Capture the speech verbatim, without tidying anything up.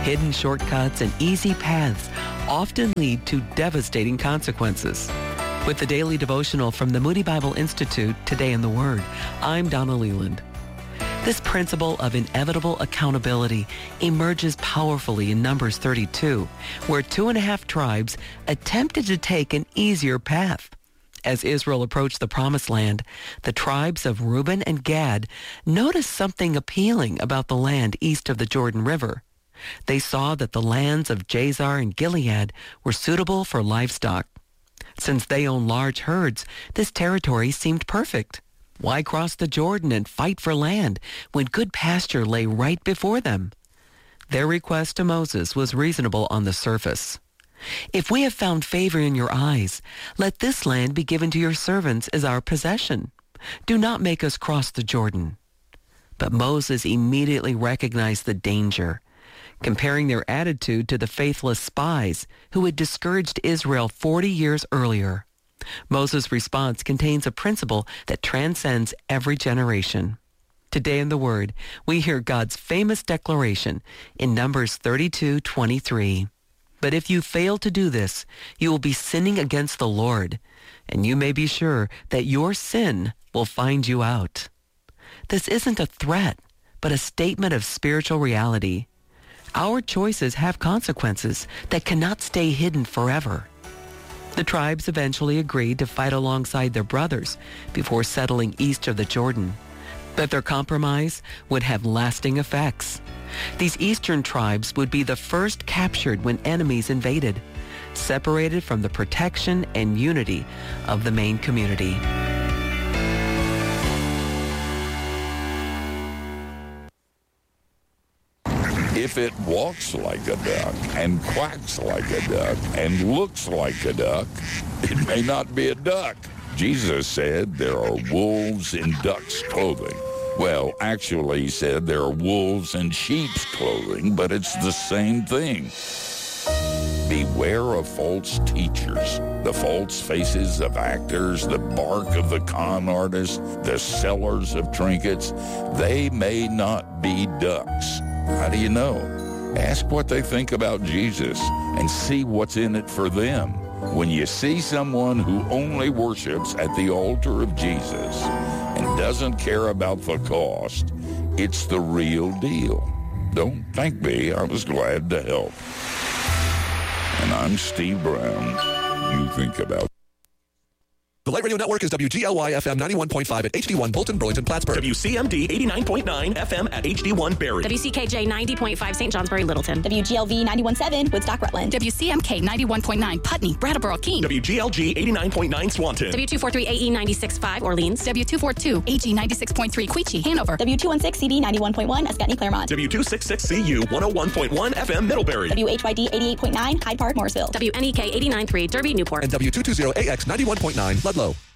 Hidden shortcuts and easy paths often lead to devastating consequences. With the daily devotional from the Moody Bible Institute, Today in the Word, I'm Donna Leland. This principle of inevitable accountability emerges powerfully in Numbers thirty-two, where two and a half tribes attempted to take an easier path. As Israel approached the Promised Land, the tribes of Reuben and Gad noticed something appealing about the land east of the Jordan River. They saw that the lands of Jazer and Gilead were suitable for livestock. Since they owned large herds, this territory seemed perfect. Why cross the Jordan and fight for land when good pasture lay right before them? Their request to Moses was reasonable on the surface. If we have found favor in your eyes, let this land be given to your servants as our possession. Do not make us cross the Jordan. But Moses immediately recognized the danger, comparing their attitude to the faithless spies who had discouraged Israel forty years earlier. Moses' response contains a principle that transcends every generation. Today in the Word, we hear God's famous declaration in Numbers thirty-two twenty-three. But if you fail to do this, you will be sinning against the Lord, and you may be sure that your sin will find you out. This isn't a threat, but a statement of spiritual reality. Our choices have consequences that cannot stay hidden forever. The tribes eventually agreed to fight alongside their brothers before settling east of the Jordan. But their compromise would have lasting effects. These eastern tribes would be the first captured when enemies invaded, separated from the protection and unity of the main community. If it walks like a duck and quacks like a duck and looks like a duck, it may not be a duck. Jesus said there are wolves in ducks' clothing. Well, actually, he said there are wolves in sheep's clothing, but it's the same thing. Beware of false teachers, the false faces of actors, the bark of the con artists, the sellers of trinkets. They may not be ducks. How do you know? Ask what they think about Jesus and see what's in it for them. When you see someone who only worships at the altar of Jesus and doesn't care about the cost, it's the real deal. Don't thank me. I was glad to help. And I'm Steve Brown. You think about The Light Radio Network is W G L Y F M ninety-one point five at H D one Bolton, Burlington, Plattsburgh. W C M D eighty-nine point nine F M at H D one Barrie. W C K J ninety point five Saint Johnsbury, Littleton. W G L V ninety-one point seven Woodstock, Rutland. W C M K ninety-one point nine Putney, Brattleboro, Keene. W G L G eighty-nine point nine Swanton. W two forty-three A E ninety-six point five Orleans. W two forty-two A G ninety-six point three Queechee, Hanover. W two sixteen C D ninety-one point one Escutney, Claremont. W two sixty-six C U one oh one point one F M Middlebury. W H Y D eighty-eight point nine Hyde Park, Morrisville. W N E K eighty-nine point three Derby, Newport. And W two twenty A X ninety-one point nine Ludlow.